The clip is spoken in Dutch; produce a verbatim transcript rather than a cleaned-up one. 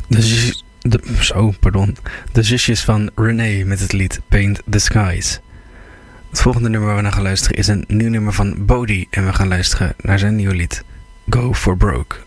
De, zus- de, zo, pardon. De zusjes van René met het lied Paint the Skies. Het volgende nummer waar we naar gaan luisteren is een nieuw nummer van Bodhi. En we gaan luisteren naar zijn nieuwe lied Go for Broke.